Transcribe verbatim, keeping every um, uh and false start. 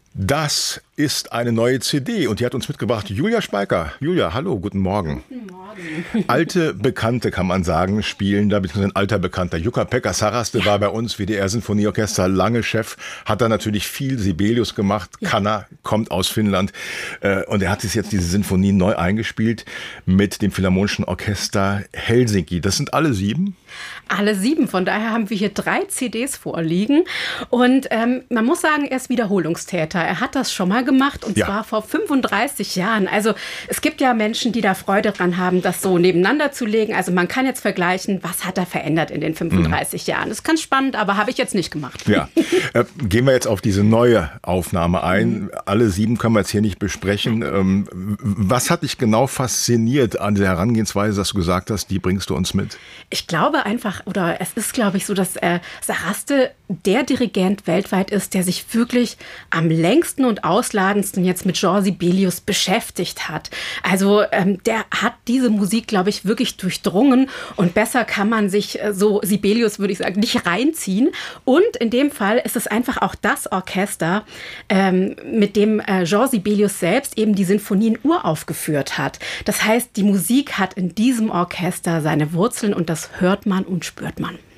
Das ist eine neue C D und die hat uns mitgebracht Julia Speiker. Julia, hallo, guten Morgen. Guten Morgen. Alte Bekannte, kann man sagen, spielen da, beziehungsweise ein alter Bekannter. Jukka-Pekka Saraste ja. war bei uns, W D R-Sinfonieorchester, lange Chef, hat da natürlich viel Sibelius gemacht, ja. kann er, kommt aus Finnland und er hat sich jetzt diese Sinfonie neu eingespielt mit dem Philharmonischen Orchester Helsinki. Das sind alle sieben? Alle sieben, von daher haben wir hier drei C Ds vorliegen und ähm, man muss sagen, er ist Wiederholungstäter. Er hat das schon mal gemacht und ja. zwar vor fünfunddreißig Jahren. Also es gibt ja Menschen, die da Freude dran haben, das so nebeneinander zu legen. Also man kann jetzt vergleichen, was hat er verändert in den fünfunddreißig mhm. Jahren. Das ist ganz spannend, aber habe ich jetzt nicht gemacht. Ja, äh, gehen wir jetzt auf diese neue Aufnahme ein. Mhm. Alle sieben können wir jetzt hier nicht besprechen. Ähm, was hat dich genau fasziniert an der Herangehensweise, dass du gesagt hast, die bringst du uns mit? Ich glaube einfach, oder es ist, glaube ich, so, dass äh, Saraste der Dirigent weltweit ist, der sich wirklich am längsten und ausladendsten jetzt mit Jean Sibelius beschäftigt hat. Also ähm, der hat diese Musik, glaube ich, wirklich durchdrungen und besser kann man sich äh, so Sibelius, würde ich sagen, nicht reinziehen. Und in dem Fall ist es einfach auch das Orchester, ähm, mit dem äh, Jean Sibelius selbst eben die Sinfonien uraufgeführt hat. Das heißt, die Musik hat in diesem Orchester seine Wurzeln und das hört man und spürt man.